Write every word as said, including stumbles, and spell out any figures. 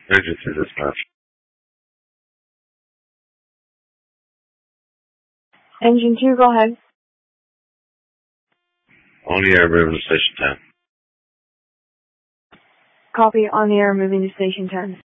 Agency dispatch. Engine two, go ahead. On the air, moving to station ten. Copy, on the air, moving to station ten.